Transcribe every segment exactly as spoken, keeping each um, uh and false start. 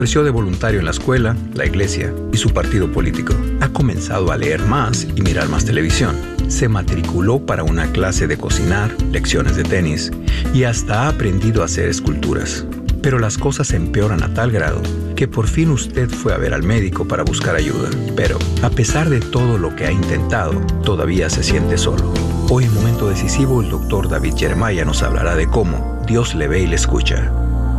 Ejerció de voluntario en la escuela, la iglesia y su partido político. Ha comenzado a leer más y mirar más televisión. Se matriculó para una clase de cocinar, lecciones de tenis y hasta ha aprendido a hacer esculturas. Pero las cosas empeoran a tal grado que por fin usted fue a ver al médico para buscar ayuda. Pero, a pesar de todo lo que ha intentado, todavía se siente solo. Hoy en Momento Decisivo, el doctor David Jeremiah nos hablará de cómo Dios le ve y le escucha.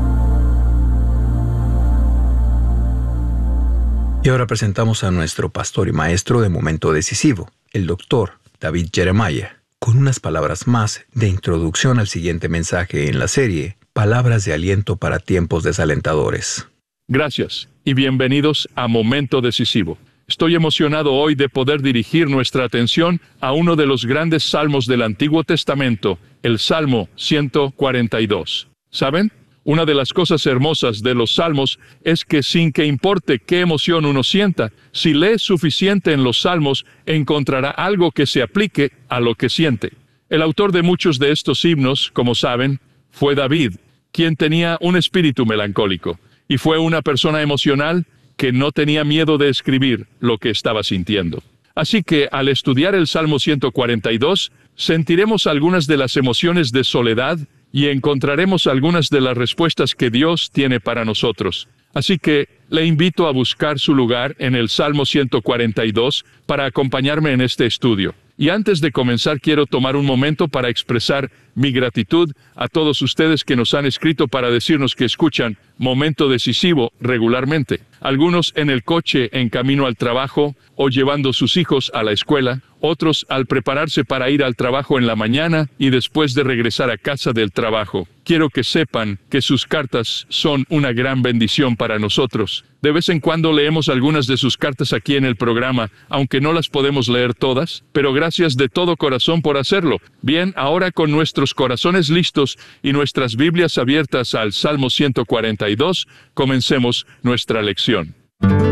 Y ahora presentamos a nuestro pastor y maestro de Momento Decisivo, el doctor David Jeremiah, con unas palabras más de introducción al siguiente mensaje en la serie, Palabras de Aliento para Tiempos Desalentadores. Gracias y bienvenidos a Momento Decisivo. Estoy emocionado hoy de poder dirigir nuestra atención a uno de los grandes salmos del Antiguo Testamento, el Salmo ciento cuarenta y dos. ¿Saben? Una de las cosas hermosas de los salmos es que sin que importe qué emoción uno sienta, si lee suficiente en los salmos, encontrará algo que se aplique a lo que siente. El autor de muchos de estos himnos, como saben, fue David, quien tenía un espíritu melancólico, y fue una persona emocional que no tenía miedo de escribir lo que estaba sintiendo. Así que, al estudiar el Salmo ciento cuarenta y dos, sentiremos algunas de las emociones de soledad y encontraremos algunas de las respuestas que Dios tiene para nosotros. Así que le invito a buscar su lugar en el Salmo ciento cuarenta y dos para acompañarme en este estudio. Y antes de comenzar quiero tomar un momento para expresar mi gratitud a todos ustedes que nos han escrito para decirnos que escuchan Momento Decisivo regularmente. Algunos en el coche en camino al trabajo o llevando sus hijos a la escuela, otros al prepararse para ir al trabajo en la mañana y después de regresar a casa del trabajo. Quiero que sepan que sus cartas son una gran bendición para nosotros. De vez en cuando leemos algunas de sus cartas aquí en el programa, aunque no las podemos leer todas, pero gracias de todo corazón por hacerlo. Bien, ahora con nuestros corazones listos y nuestras Biblias abiertas al Salmo ciento cuarenta y dos, comencemos nuestra lección.